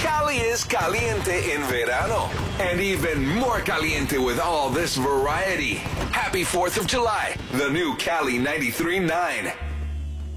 Cali is caliente in verano. And even more caliente with all this variety. Happy 4th of July. The new Cali 93.9.